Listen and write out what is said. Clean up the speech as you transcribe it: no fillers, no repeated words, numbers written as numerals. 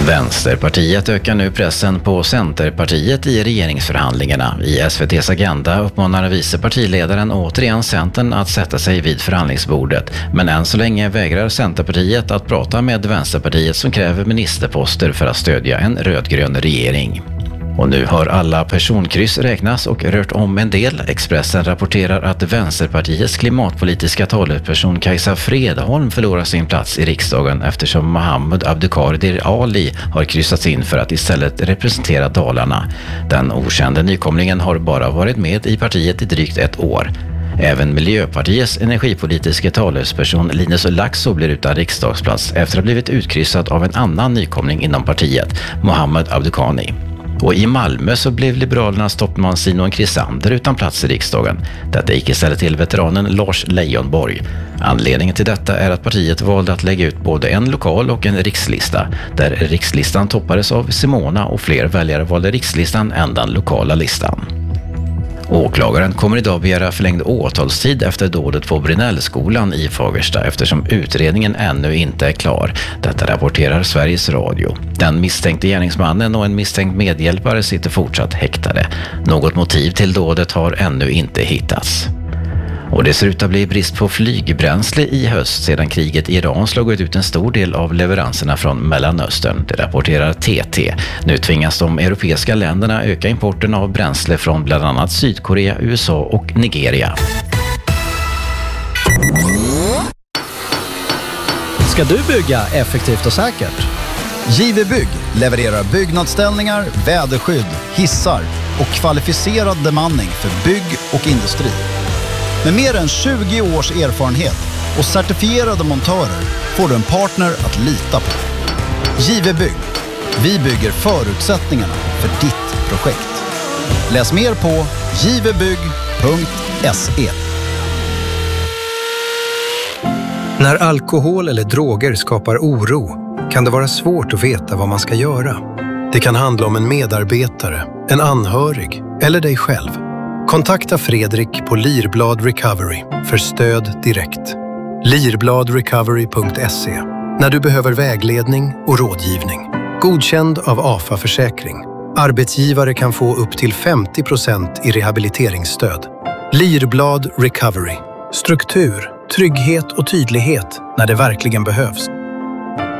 Vänsterpartiet ökar nu pressen på Centerpartiet i regeringsförhandlingarna. I SVT:s Agenda uppmanar vice partiledaren återigen Centern att sätta sig vid förhandlingsbordet. Men än så länge vägrar Centerpartiet att prata med Vänsterpartiet som kräver ministerposter för att stödja en rödgrön regering. Och nu har alla personkryss räknas och rört om en del. Expressen rapporterar att Vänsterpartiets klimatpolitiska talesperson Kajsa Fredholm förlorar sin plats i riksdagen eftersom Mohammed Abduqadir Ali har kryssats in för att istället representera Dalarna. Den okände nykomlingen har bara varit med i partiet i drygt ett år. Även Miljöpartiets energipolitiska talesperson Linus Laxo blir utan riksdagsplats efter att ha blivit utkryssad av en annan nykomling inom partiet, Mohammed Abduqani. Och i Malmö så blev Liberalernas toppman Simon Krisander utan plats i riksdagen. Detta gick istället till veteranen Lars Leijonborg. Anledningen till detta är att partiet valde att lägga ut både en lokal och en rikslista, där rikslistan toppades av Simona och fler väljare valde rikslistan än den lokala listan. Åklagaren kommer idag begära förlängd åtalstid efter dådet på Brinellskolan i Fagersta eftersom utredningen ännu inte är klar. Detta rapporterar Sveriges Radio. Den misstänkte gärningsmannen och en misstänkt medhjälpare sitter fortsatt häktade. Något motiv till dådet har ännu inte hittats. Och det ser ut att bli brist på flygbränsle i höst sedan kriget i Iran slagit ut en stor del av leveranserna från Mellanöstern. Det rapporterar TT. Nu tvingas de europeiska länderna öka importen av bränsle från bland annat Sydkorea, USA och Nigeria. Ska du bygga effektivt och säkert? JV Bygg levererar byggnadsställningar, väderskydd, hissar och kvalificerad bemanning för bygg och industri. Med mer än 20 års erfarenhet och certifierade montörer får du en partner att lita på. JV Bygg. Vi bygger förutsättningarna för ditt projekt. Läs mer på jvbygg.se. När alkohol eller droger skapar oro kan det vara svårt att veta vad man ska göra. Det kan handla om en medarbetare, en anhörig eller dig själv. Kontakta Fredrik på Lirblad Recovery för stöd direkt. Lirbladrecovery.se. När du behöver vägledning och rådgivning. Godkänd av AFA Försäkring. Arbetsgivare kan få upp till 50% i rehabiliteringsstöd. Lirblad Recovery. Struktur, trygghet och tydlighet när det verkligen behövs.